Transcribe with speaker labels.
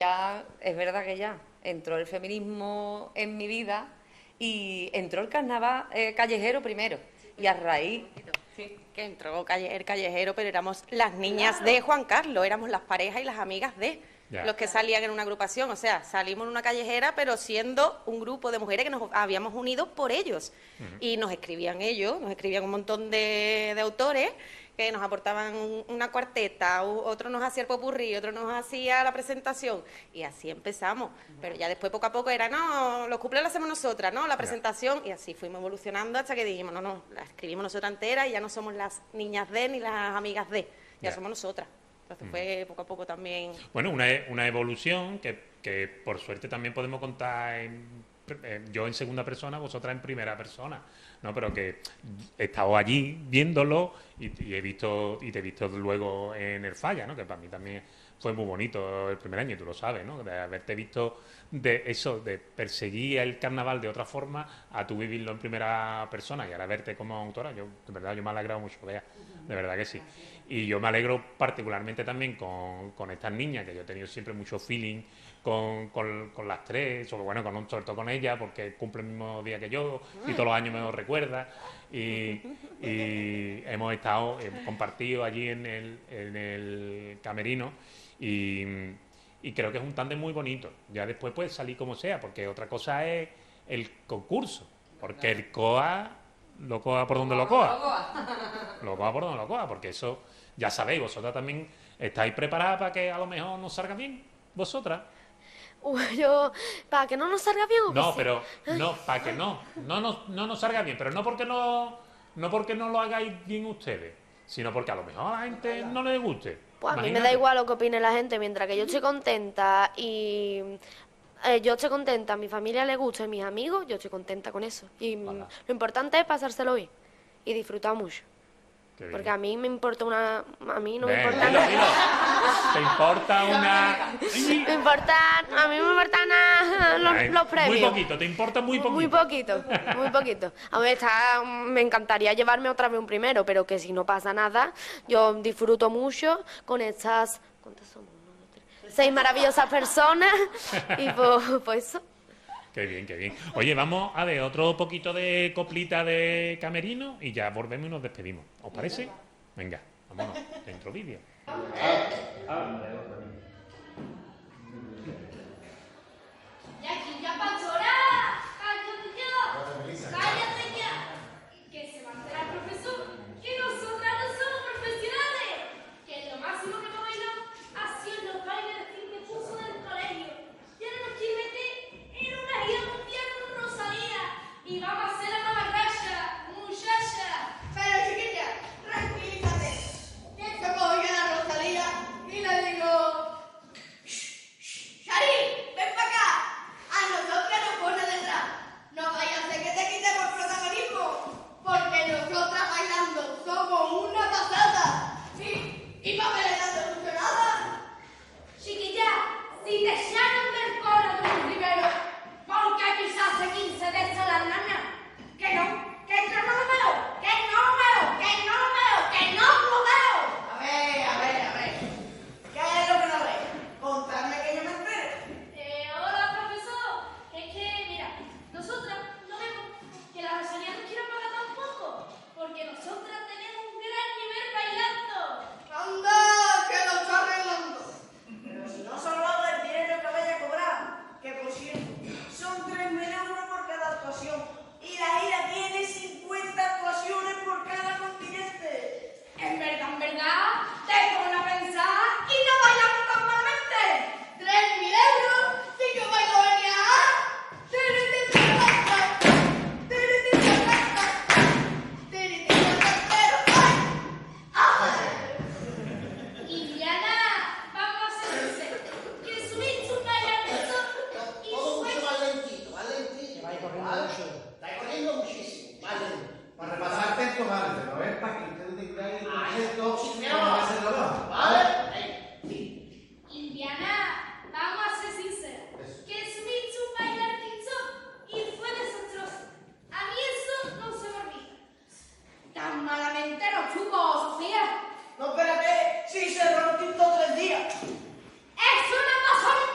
Speaker 1: Ya, es verdad que ya entró el feminismo en mi vida y entró el carnaval callejero primero. Y a raíz... Sí,
Speaker 2: Que entró el callejero, pero éramos las niñas
Speaker 1: claro.
Speaker 2: de Juan Carlos, éramos las parejas y las amigas de
Speaker 3: Ya.
Speaker 2: los que salían en una agrupación. O sea, salimos en una callejera, pero siendo un grupo de mujeres que nos habíamos unido por ellos. Y nos escribían ellos, nos escribían un montón de autores que nos aportaban una cuarteta, otro nos hacía el popurrí, otro nos hacía la presentación, y así empezamos. Pero ya después, poco a poco, era, no, los cuplés los hacemos nosotras, ¿no? La presentación, y así fuimos evolucionando hasta que dijimos, no, la escribimos nosotras enteras y ya no somos las niñas de ni las amigas de, ya somos nosotras. Entonces fue poco a poco también...
Speaker 3: Bueno, una evolución que por suerte también podemos contar yo en segunda persona, vosotras en primera persona, ¿no? Pero que he estado allí viéndolo y te he visto luego en el Falla, ¿no? Que para mí también fue muy bonito el primer año, y tú lo sabes, ¿no? De haberte visto de eso, de perseguir el carnaval de otra forma a tú vivirlo en primera persona y ahora verte como autora, yo de verdad yo me he alegrado mucho, Bea, de verdad que sí. Y yo me alegro particularmente también con estas niñas, que yo he tenido siempre mucho feeling con las tres, sobre todo con ella, porque cumple el mismo día que yo y todos los años me lo recuerda. Y hemos compartido allí en el camerino y creo que es un tándem muy bonito. Ya después puede salir como sea, porque otra cosa es el concurso, porque el COA lo coja por donde lo coja. Lo coja por donde lo coja, porque eso, ya sabéis, vosotras también estáis preparadas para que a lo mejor nos salga bien, vosotras.
Speaker 4: Yo, para que no nos salga bien o que
Speaker 3: No,
Speaker 4: sí.
Speaker 3: pero no, para que no nos salga bien, pero no porque no lo hagáis bien ustedes, sino porque a lo mejor a la gente no le guste.
Speaker 4: Pues a mí me
Speaker 3: Imagínate.
Speaker 4: da igual lo que opine la gente, mientras que yo esté contenta y yo esté contenta, a mi familia le gusta y mis amigos, yo estoy contenta con eso. Y
Speaker 3: Ajá.
Speaker 4: lo importante es pasárselo bien y disfrutar mucho.
Speaker 3: Qué bien.
Speaker 4: Porque a mí me importa una... A mí no me
Speaker 3: Ven,
Speaker 4: importa
Speaker 3: dilo,
Speaker 4: nada.
Speaker 3: dilo. ¿Te importa una...?
Speaker 4: Me importa, a mí me importan nada los premios.
Speaker 3: Muy poquito, te importa muy poquito.
Speaker 4: Muy poquito, muy poquito. A mí me encantaría llevarme otra vez un primero, pero que si no pasa nada, yo disfruto mucho con estas... ¿Cuántas somos? 6 maravillosas personas y pues eso.
Speaker 3: Qué bien, qué bien. Oye, vamos a ver otro poquito de coplita de camerino y ya volvemos y nos despedimos. ¿Os parece? Venga, vámonos. Dentro vídeo.
Speaker 5: Ya, Panchona, cállate ya, cállate ya. Que se va a enterar el profesor, que nosotras no somos profesionales, que lo máximo que hemos bailado ha sido en los bailes de fin de curso del colegio. Y ahora nos quiere meter en una gira mundial con Rosalía y vamos a hacer la mamarracha, muchacha.
Speaker 6: Pero chiquilla, tranquilízate. Que se puedo ir a la Rosalía y le digo... Shari, ven para acá. A nosotras nos pone detrás. No vaya a ser que te quitemos protagonismo. Porque nosotras bailando somos una pasada. Sí, y para bailar no mucho nada.
Speaker 5: Chiquilla, si te